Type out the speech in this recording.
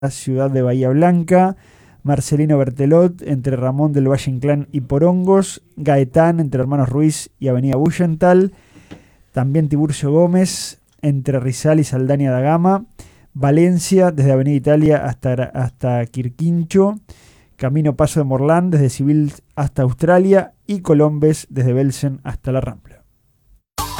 Ciudad de Bahía Blanca, Marcelino Bertelot entre Ramón del Valle Inclán y Porongos, Gaetán entre Hermanos Ruiz y Avenida Bullental, también Tiburcio Gómez entre Rizal y Saldaña da Gama, Valencia desde Avenida Italia hasta Quirquincho, Camino Paso de Morlán desde Civil hasta Australia y Colombes desde Belsen hasta La Rambla.